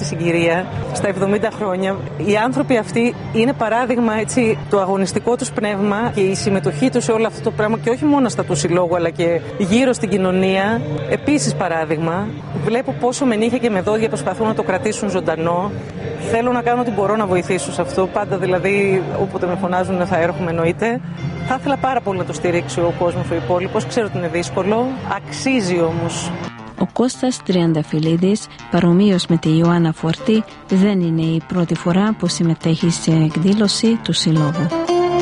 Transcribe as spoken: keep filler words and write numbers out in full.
συγκυρία στα εβδομήντα χρόνια. Οι άνθρωποι αυτοί είναι παράδειγμα, έτσι, το αγωνιστικό τους πνεύμα και η συμμετοχή τους σε όλο αυτό το πράγμα, και όχι μόνο στα του συλλόγου αλλά και γύρω στην κοινωνία. Επίσης παράδειγμα. Βλέπω πόσο με νύχια και με δόντια προσπαθούν να το κρατήσουν ζωντανό. Θέλω να κάνω ό,τι μπορώ να βοηθήσω σε αυτό. Πάντα δηλαδή, όποτε με φωνάζουν θα έρχομαι, εννοείται. Θα ήθελα πάρα πολύ να το στηρίξει ο κόσμος ο υπόλοιπος. Ξέρω ότι είναι δύσκολο. Αξίζει όμως. Ο Κώστας Τριανταφυλλίδης, παρομοίως με τη Ιωάννα Φορτή, δεν είναι η πρώτη φορά που συμμετέχει σε εκδήλωση του Συλλόγου.